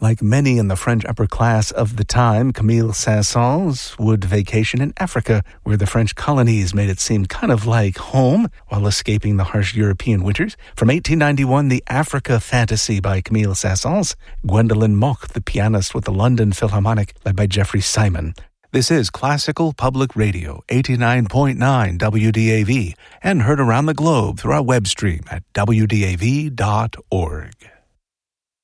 Like many in the French upper class of the time, Camille Saint-Saëns would vacation in Africa, where the French colonies made it seem kind of like home while escaping the harsh European winters. From 1891, The Africa Fantasy by Camille Saint-Saëns, Gwendolyn Mock, the pianist with the London Philharmonic, led by Jeffrey Simon. This is Classical Public Radio, 89.9 WDAV, and heard around the globe through our web stream at wdav.org.